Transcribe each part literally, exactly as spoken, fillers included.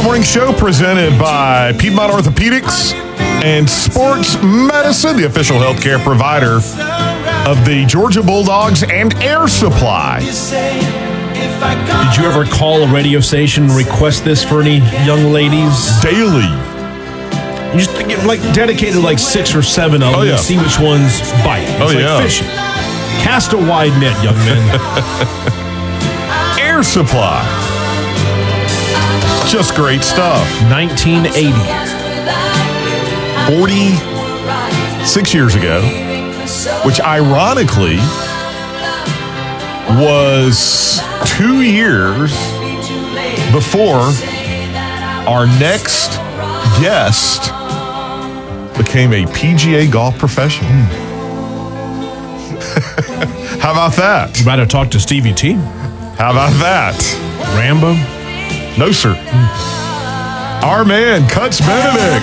Morning Show presented by Piedmont Orthopedics and Sports Medicine, the official healthcare provider of the Georgia Bulldogs and Air Supply. Did you ever call a radio station and request this for any young ladies? Daily. You just get like dedicated like six or seven of them Oh, yeah. and see which ones bite. It's Oh, like yeah. fishing. Cast a wide net, young men. Air Supply. Just great stuff. nineteen eighty. forty-six years ago, which ironically was two years before our next guest became a P G A golf professional. How about that? You better talk to Stevie T. How about that? Rambo? No, sir. Our man, Cuts Benedict.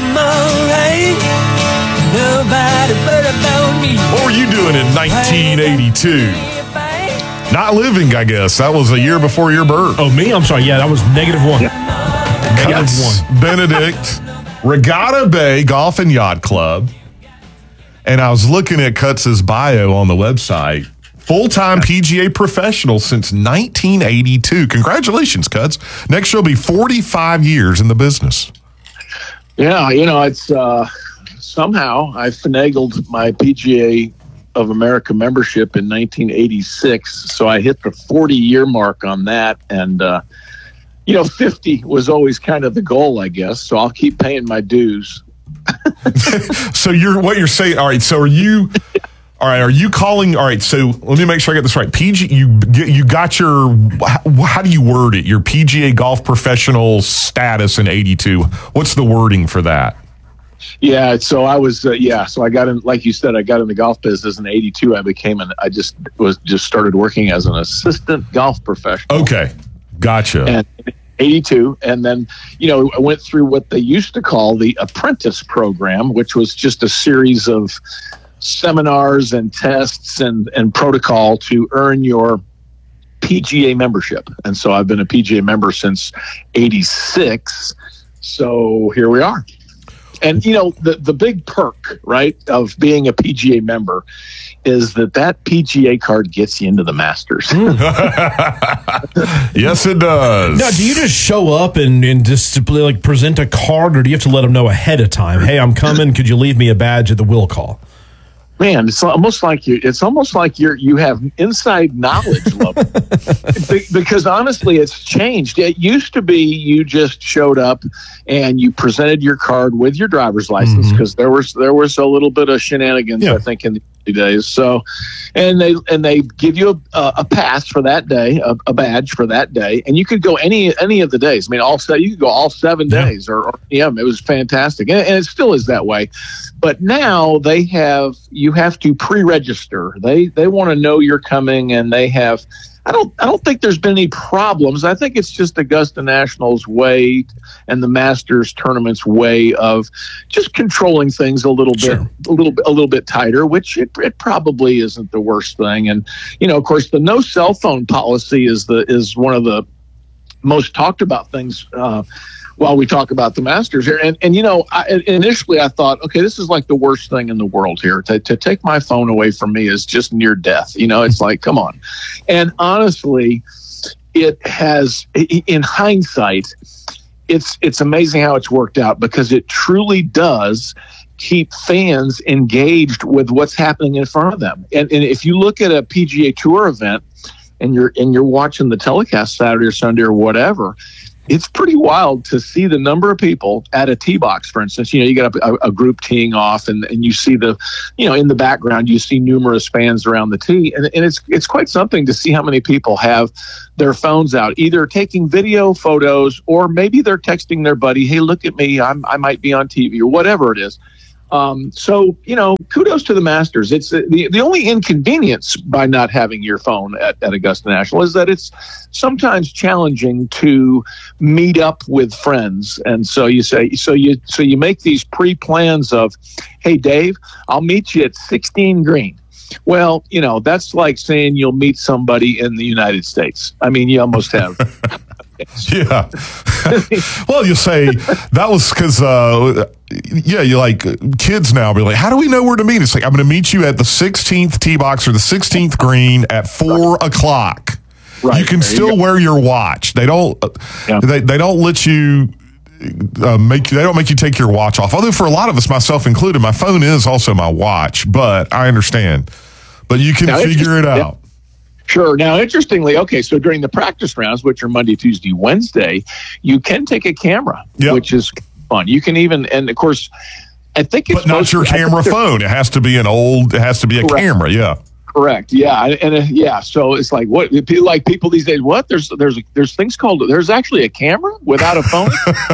What were you doing in nineteen eighty-two? Not living, I guess. That was a year before your birth. Oh, me? I'm sorry. Yeah, that was negative one. Negative Cuts one. Benedict, Regatta Bay Golf and Yacht Club. And I was looking at Cuts' bio on the website. Full-time P G A professional since nineteen eighty-two. Congratulations, Cuts. Next year will be forty-five years in the business. Yeah, you know, it's uh, somehow I finagled my P G A of America membership in nineteen eighty-six. So I hit the forty-year mark on that. And, uh, you know, fifty was always kind of the goal, I guess. So I'll keep paying my dues. So you're what you're saying. All right. So are you? All right. Are you calling? All right. So let me make sure I get this right. P G. You you got your. How do you word it? Your P G A golf professional status in eighty-two. What's the wording for that? Yeah. So I was. Uh, yeah. So I got in. Like you said, I got in the golf business in eighty-two. I became an. I just was just started working as an assistant golf professional. Okay. Gotcha. And eighty-two, and then you know I went through what they used to call the apprentice program, which was just a series of seminars and tests and and protocol to earn your P G A membership. And so I've been a P G A member since eighty-six. So here we are. And you know the the big perk, right, of being a P G A member is that that P G A card gets you into the Masters. Yes, it does. Now, do you just show up and, and just like present a card, or do you have to let them know ahead of time? Hey, I'm coming. Could you leave me a badge at the will call? Man, it's almost like you. It's almost like you're you have inside knowledge, level. Be, because honestly, it's changed. It used to be you just showed up and you presented your card with your driver's license because mm-hmm. there was there was a little bit of shenanigans, yeah. I think, in the early days. So, and they and they give you a, a pass for that day, a, a badge for that day, and you could go any any of the days. I mean, all se- you could go all seven yeah. days, or, or yeah, it was fantastic, and, and it still is that way. But now they have, you have to pre-register. They they want to know you're coming, and they have, I don't I don't think there's been any problems. I think it's just Augusta National's way and the Masters tournament's way of just controlling things a little bit, sure. a little bit, a little bit tighter, which it, it probably isn't the worst thing. And, you know, of course, the no cell phone policy is the is one of the most talked about things uh while we talk about the Masters here. And, and you know, I, initially I thought, okay, this is like the worst thing in the world here. To, to take my phone away from me is just near death. You know, it's like, come on. And honestly, it has, in hindsight, it's it's amazing how it's worked out, because it truly does keep fans engaged with what's happening in front of them. And, and if you look at a P G A Tour event and you're and you're watching the telecast Saturday or Sunday or whatever, it's pretty wild to see the number of people at a tee box, for instance. You know, you got a, a group teeing off, and, and you see the, you know, in the background, you see numerous fans around the tee. And, and it's it's quite something to see how many people have their phones out, either taking video photos, or maybe they're texting their buddy, hey, look at me, I'm, I might be on T V, or whatever it is. Um, so, you know, kudos to the Masters. It's uh, the the only inconvenience by not having your phone at, at Augusta National is that it's sometimes challenging to meet up with friends. And so you say, so you, so you make these pre-plans of, hey, Dave, I'll meet you at sixteen green. Well, you know, that's like saying you'll meet somebody in the United States. I mean, you almost have Yeah. Well, you say that was because, uh, yeah, you like kids now be like, how do we know where to meet? It's like, I'm going to meet you at the sixteenth tee box or the sixteenth green at four o'clock. Right. You can there still you wear your watch. They don't, yeah. they, they don't let you uh, make, they don't make you take your watch off. Although for a lot of us, myself included, my phone is also my watch, but I understand. But you can now, figure it out. Yeah. Sure. Now, interestingly, okay, so during the practice rounds, which are Monday, Tuesday, Wednesday, you can take a camera, yep. which is fun. You can even, and of course, I think it's but not your camera phone. It has to be an old. It has to be a correct. camera. Yeah. Correct. Yeah. And uh, yeah. So it's like what like people these days. What there's there's there's things called there's actually a camera without a phone.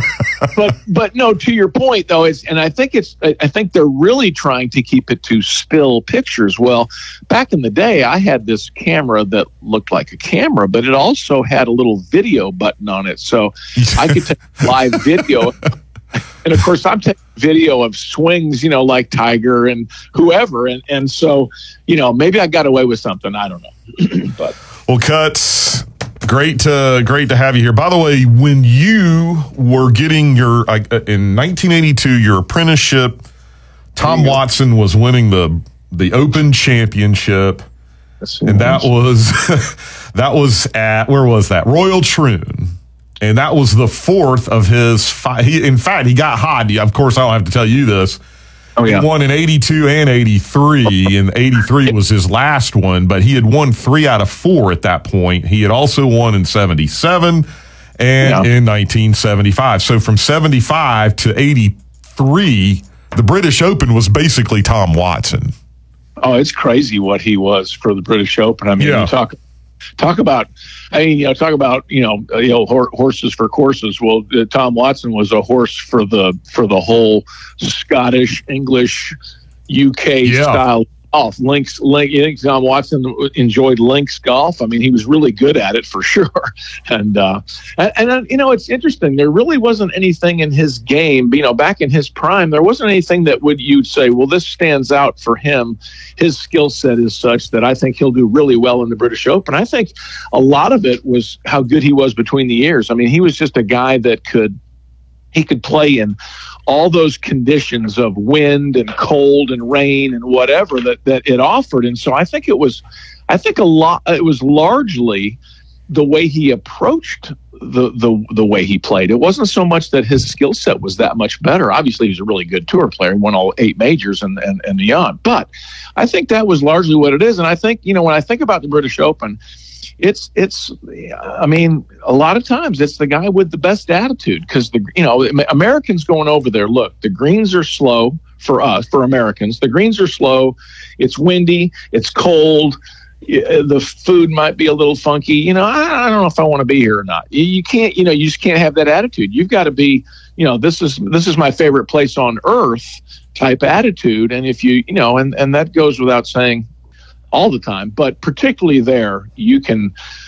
but but no. To your point though, it's and I think it's I think they're really trying to keep it to still pictures. Well, back in the day, I had this camera that looked like a camera, but it also had a little video button on it, so I could take live video. And of course, I'm taking video of swings, you know, like Tiger and whoever. And, and so, you know, maybe I got away with something. I don't know. But well, Cuts, great to great to have you here. By the way, when you were getting your uh, in nineteen eighty-two, your apprenticeship, Tom Watson was winning the the Open Championship, and that was that was at where was that Royal Troon. And that was the fourth of his five. He, in fact, he got hot. Of course, I don't have to tell you this. Oh, yeah. He won in eighty-two and eighty-three, and eighty-three was his last one, but he had won three out of four at that point. He had also won in seventy-seven and yeah. in nineteen seventy-five. So from seventy-five to eighty-three, the British Open was basically Tom Watson. Oh, it's crazy what he was for the British Open. I mean, yeah. you talk Talk about, I mean, you know, talk about, you know, uh, you know, hor- horses for courses. Well, uh, Tom Watson was a horse for the for the whole Scottish, English, U K yeah. style golf. Links, link. You think Tom Watson enjoyed links golf? I mean, he was really good at it for sure. And uh, and, and you know, it's interesting. There really wasn't anything in his game. You know, back in his prime, there wasn't anything that would you'd say, well, this stands out for him. His skill set is such that I think he'll do really well in the British Open. I think a lot of it was how good he was between the ears. I mean, he was just a guy that could he could play in all those conditions of wind and cold and rain and whatever that, that it offered. And so I think it was, I think a lot, it was largely the way he approached the, the, the way he played. It wasn't so much that his skill set was that much better. Obviously he was a really good tour player. He won all eight majors and, and, and beyond, but I think that was largely what it is. And I think, you know, when I think about the British Open, It's, it's, I mean, a lot of times it's the guy with the best attitude because, the you know, Americans going over there, look, the greens are slow for us, for Americans. The greens are slow. It's windy. It's cold. The food might be a little funky. You know, I, I don't know if I want to be here or not. You, you can't, you know, you just can't have that attitude. You've got to be, you know, this is, this is my favorite place on earth type attitude. And if you, you know, and, and that goes without saying, all the time, but particularly there, you can,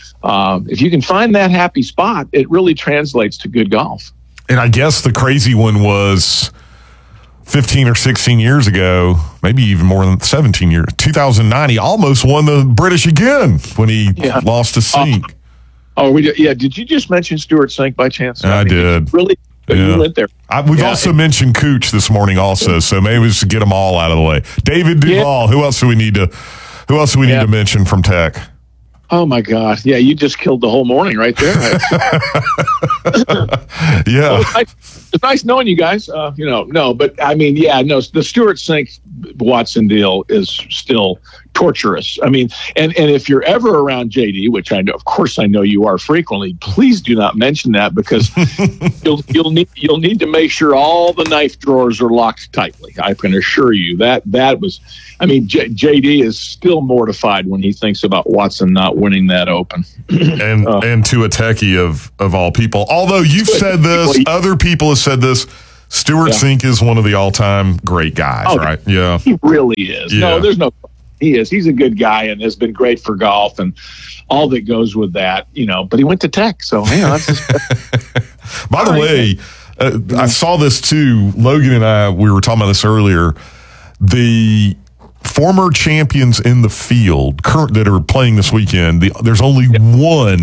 um, if you can find that happy spot, it really translates to good golf. And I guess the crazy one was fifteen or sixteen years ago, maybe even more than seventeen years, two thousand nine, he almost won the British again when he yeah. lost to Sink. Uh, oh, we did, yeah. Did you just mention Stuart Sink by chance? I, I mean, did. Really? Yeah. You went there. I, we've yeah. also mentioned Cooch this morning also, so maybe we should get them all out of the way. David Duval, yeah. who else do we need to... Who else do we yeah. need to mention from Tech? Oh, my God. Yeah, you just killed the whole morning right there. yeah. Well, it's, nice, it's nice knowing you guys. Uh, you know, no, but I mean, yeah, no, the Stuart Sink Watson deal is still torturous. I mean, and, and if you're ever around J D, which I know, of course, I know you are frequently, please do not mention that because you'll you'll need you'll need to make sure all the knife drawers are locked tightly. I can assure you that that was. I mean, J- JD is still mortified when he thinks about Watson not winning that Open. and uh, and to a techie of of all people, although you've said this, other people have said this. Stuart yeah. Sink is one of the all time great guys, oh, right? Yeah, he really is. Yeah. No, there's no. He is. He's a good guy and has been great for golf and all that goes with that, you know. But he went to Tech, so hey, that's just. By the way, uh, I saw this too. Logan and I, we were talking about this earlier. The former champions in the field current that are playing this weekend. The, there's only yep. one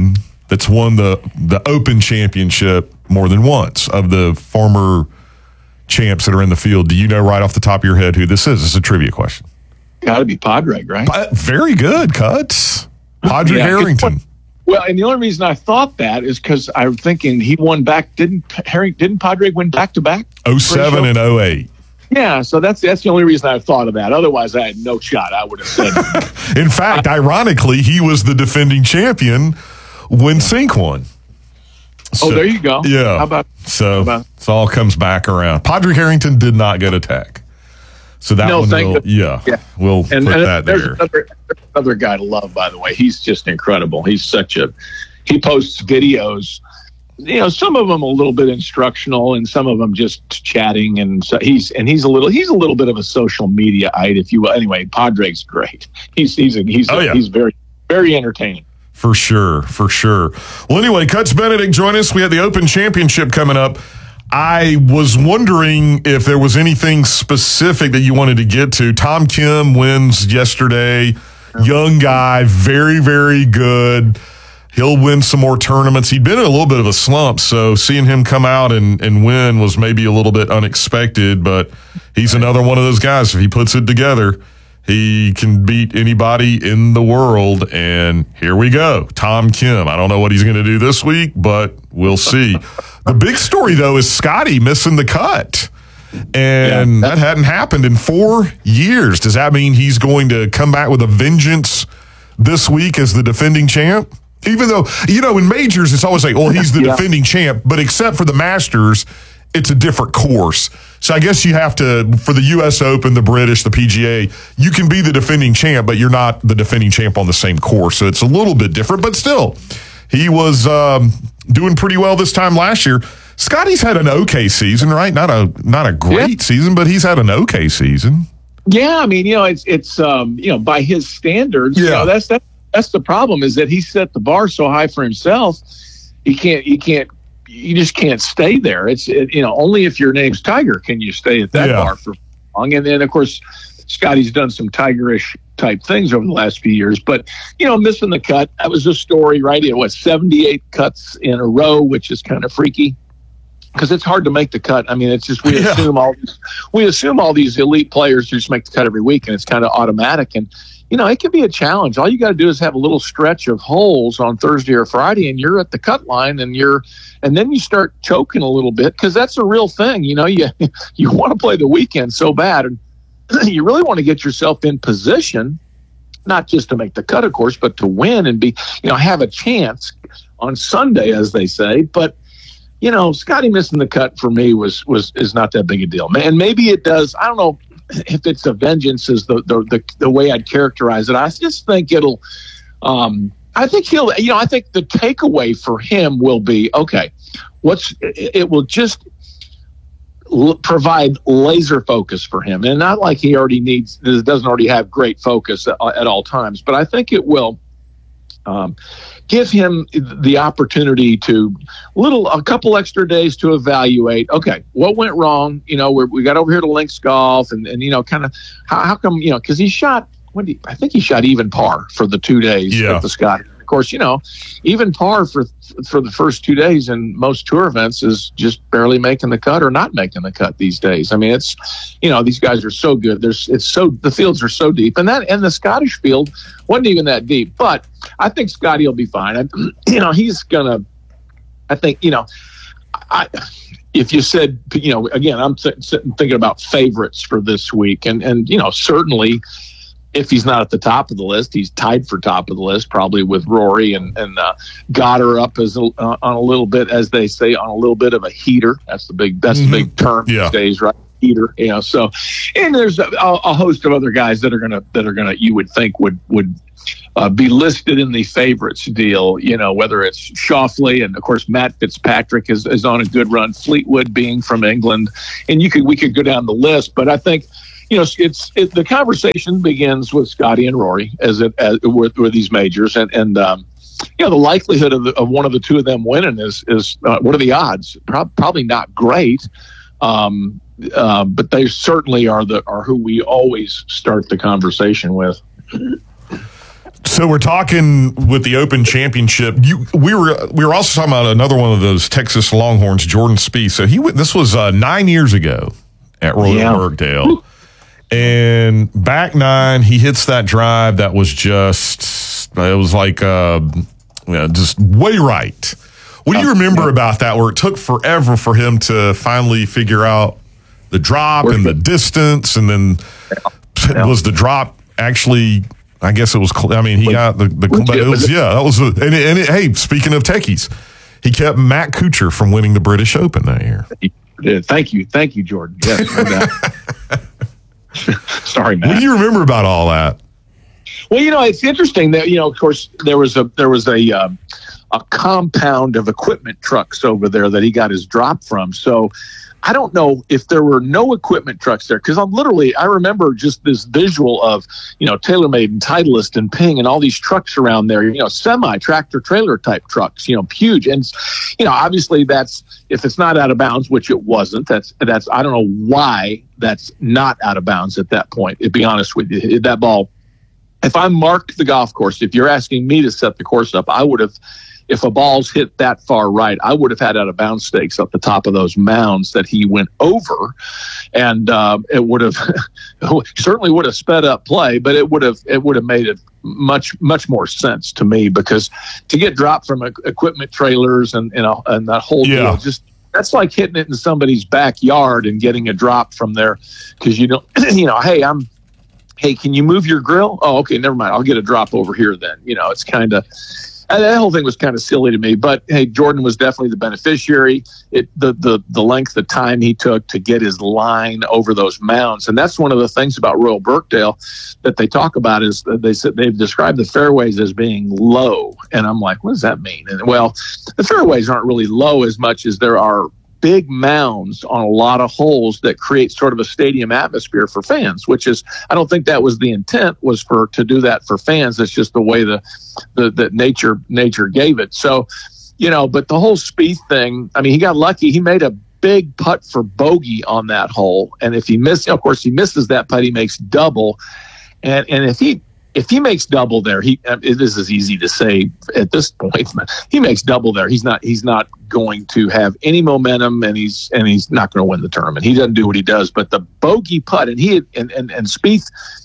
that's won the the Open Championship more than once of the former champs that are in the field. Do you know right off the top of your head who this is? It's a trivia question. Got to be Padraig, right? But very good, Cuts. Padraig Yeah, 'cause Harrington. what- Well, and the only reason I thought that is because I'm thinking he won back. Didn't Harry? Didn't Padraig win back to back? oh seven and oh eight. Yeah, so that's that's the only reason I thought of that. Otherwise, I had no shot. I would have said. In fact, ironically, he was the defending champion when Sink won. Oh, there you go. Yeah. How about so? how about- It all comes back around. Padraig Harrington did not get a tag, so that No, one thank will. goodness. Yeah, Yeah. we'll and, put and that there's there. another, another guy to love, by the way. He's just incredible. He's such a. He posts videos. You know, some of them a little bit instructional, and some of them just chatting. And so he's and he's a little he's a little bit of a social mediaite, if you will. Anyway, Padraig's great. He's he's a, he's Oh, a, yeah. he's very very entertaining. For sure, for sure. Well, anyway, Cuts Benedict, join us. We had the Open Championship coming up. I was wondering if there was anything specific that you wanted to get to. Tom Kim wins yesterday. Young guy, very, very good. He'll win some more tournaments. He'd been in a little bit of a slump, so seeing him come out and, and win was maybe a little bit unexpected, but he's another one of those guys. If he puts it together, he can beat anybody in the world, and here we go. Tom Kim. I don't know what he's going to do this week, but we'll see. The big story, though, is Scotty missing the cut, and Yeah. that hadn't happened in four years. Does that mean he's going to come back with a vengeance this week as the defending champ? Even though, you know, in majors, it's always like, well, he's the Yeah. defending champ, but except for the Masters, it's a different course. So I guess you have to, for the U S Open, the British, the P G A, you can be the defending champ, but you're not the defending champ on the same course. So it's a little bit different, but still, he was um, doing pretty well this time last year. Scotty's had an okay season, right? Not a not a great Yeah. season, but he's had an okay season. Yeah, I mean, you know, it's it's um, you know, by his standards, you Yeah. know, that's that that's the problem is that he set the bar so high for himself. He can't he can't you just can't stay there. It's it, you know, only if your name's Tiger can you stay at that Yeah. bar for long. And then of course Scotty's done some Tigerish type things over the last few years, but you know, missing the cut, that was a story, right? It was seventy-eight cuts in a row, which is kind of freaky. Because it's hard to make the cut. I mean, it's just we Yeah. assume all these, we assume all these elite players just make the cut every week, and it's kind of automatic. And you know, it can be a challenge. All you got to do is have a little stretch of holes on Thursday or Friday, and you're at the cut line, and you're, and then you start choking a little bit because that's a real thing. You know, you you want to play the weekend so bad, and you really want to get yourself in position, not just to make the cut, of course, but to win and be, you know, have a chance on Sunday, as they say, but. You know, Scotty missing the cut for me was was is not that big a deal, man. Maybe it does. I don't know if it's a vengeance is the the the, the way I'd characterize it. I just think it'll. Um, I think he'll. You know, I think the takeaway for him will be okay. What's it, it will just l- provide laser focus for him, and not like he already needs doesn't already have great focus at, at all times. But I think it will. Um, give him the opportunity to little a couple extra days to evaluate. Okay, what went wrong? You know, we're, we got over here to Links Golf, and, and you know, kind of how, how come you know because he shot. When did he, I think he shot even par for the two days Yeah. at the Scotty. Of course, you know, even par for for the first two days in most tour events is just barely making the cut or not making the cut these days. I mean, it's you know these guys are so good. There's it's so the fields are so deep, and that and the Scottish field wasn't even that deep. But I think Scotty will be fine. I, you know, he's gonna. I think you know, I. If you said you know again, I'm th- thinking about favorites for this week, and and you know certainly. If he's not at the top of the list, he's tied for top of the list, probably with Rory and and uh, got her up as a, uh, on a little bit, as they say, on a little bit of a heater. That's the big that's Mhm. the big term Yeah. these days, right? Heater, you know. So, and there's a, a host of other guys that are gonna that are gonna you would think would would uh, be listed in the favorites deal. You know, whether it's Schauffele and of course Matt Fitzpatrick is is on a good run. Fleetwood being from England, and you could we could go down the list, but I think. You know, it's it, the conversation begins with Scotty and Rory as it as with, with these majors, and and um, you know the likelihood of, the, of one of the two of them winning is is uh, what are the odds? Pro- probably not great, um, uh, but they certainly are the are who we always start the conversation with. So we're talking with the Open Championship. You, we were we were also talking about another one of those Texas Longhorns, Jordan Spieth. So he went, this was uh, nine years ago at Royal yeah. Birkdale, and back nine, he hits that drive that was just it was like uh, you know, just way right. What do you remember about that? Where it took forever for him to finally figure out the drop and the distance, and then yeah. was the drop actually? I guess it was. I mean, he got the the. It was, yeah, that was. A, and, it, and it, hey, speaking of techies, he kept Matt Kuchar from winning the British Open that year. Thank you, thank you, Jordan. Yes, no doubt. Sorry, Matt. What do you remember about all that? Well, you know, it's interesting that you know, of course, there was a there was a um, a compound of equipment trucks over there that he got his drop from. So. I don't know if there were no equipment trucks there because I'm literally, I remember just this visual of, you know, TaylorMade and Titleist and Ping and all these trucks around there, you know, semi tractor trailer type trucks, you know, huge. And, you know, obviously that's, if it's not out of bounds, which it wasn't, that's, that's, I don't know why that's not out of bounds at that point. To be honest with you, that ball, if I marked the golf course, if you're asking me to set the course up, I would have, if a ball's hit that far right, I would have had out of bounds stakes up the top of those mounds that he went over, and uh, it would have certainly would have sped up play, but it would have it would have made it much much more sense to me because to get dropped from equipment trailers and and, a, and that whole yeah. deal just. That's like hitting it in somebody's backyard and getting a drop from there because you don't you know hey I'm hey can you move your grill? Oh okay, never mind, I'll get a drop over here then. You know it's kind of. That whole thing was kind of silly to me, but hey, Jordan was definitely the beneficiary. It the the the length of time he took to get his line over those mounds, and that's one of the things about Royal Birkdale that they talk about is that they said they've described the fairways as being low, and I'm like, what does that mean? And well, the fairways aren't really low as much as there are big mounds on a lot of holes that create sort of a stadium atmosphere for fans, which is, I don't think that was the intent was for, to do that for fans. It's just the way the, the, that nature, nature gave it. So, you know, but the whole Spieth thing, I mean, he got lucky. He made a big putt for bogey on that hole. And if he missed, of course he misses that putt, he makes double. And, and if he, If he makes double there, he this is easy to say at this point. He makes double there. He's not. He's not going to have any momentum, and he's and he's not going to win the tournament. He doesn't do what he does. But the bogey putt, and he and and, and Spieth,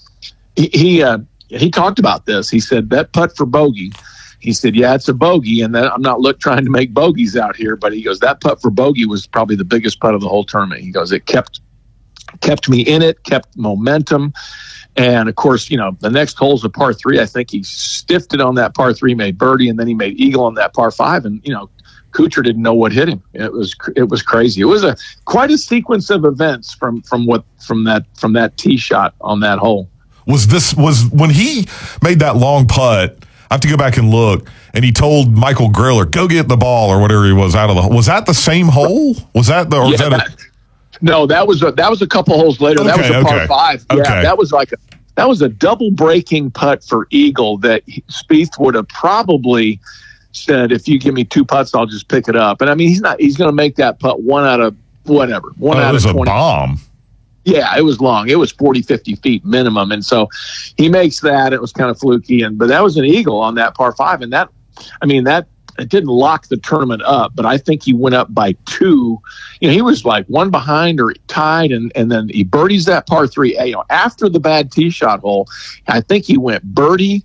he he, uh, he talked about this. He said that putt for bogey. He said, yeah, it's a bogey, and then I'm not look trying to make bogeys out here. But he goes, that putt for bogey was probably the biggest putt of the whole tournament. He goes, it kept kept me in it, kept momentum. And, of course, you know, the next hole's a par three. I think he stiffed it on that par three, made birdie, and then he made eagle on that par five. And, you know, Kuchar didn't know what hit him. It was it was crazy. It was a quite a sequence of events from from what from that from that tee shot on that hole. Was this was when he made that long putt? I have to go back and look. And he told Michael Griller, "Go get the ball," or whatever he was out of the. Was that the same hole? Was that the? Or was yeah, that a, that, no, that was a, that was a couple holes later. Okay, that was a par okay. five. Yeah, okay. that was like a that was a double breaking putt for eagle that Spieth would have probably said, "If you give me two putts, I'll just pick it up." And I mean, he's not. He's going to make that putt one out of whatever. One oh, out it was of twenty. A bomb. Yeah, it was long. It was forty, fifty feet minimum. And so he makes that. It was kind of fluky. And but that was an eagle on that par five. And that, I mean, that it didn't lock the tournament up, but I think he went up by two. You know, he was like one behind or tied, and, and then he birdies that par three. You know, after the bad tee shot hole, I think he went birdie,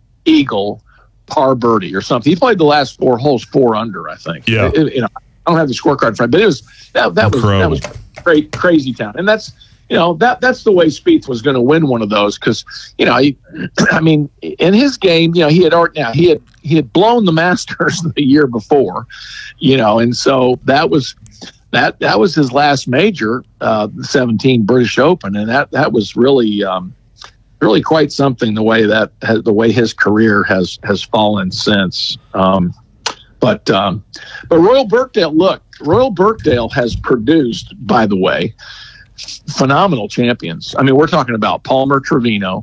eagle, par birdie or something. He played the last four holes four under, I think. Yeah. It, it, you know, I don't have the scorecard in front, but it was that that was that was cra- crazy town, and that's. You know, that that's the way Spieth was going to win one of those because, you know, he, I mean, in his game, you know, he had now he had he had blown the Masters the year before, you know, and so that was that that was his last major, uh, seventeen British Open, and that that was really um, really quite something the way that the way his career has has fallen since. Um, but um, but Royal Birkdale, look, Royal Birkdale has produced, by the way, phenomenal champions. I mean, we're talking about Palmer Trevino,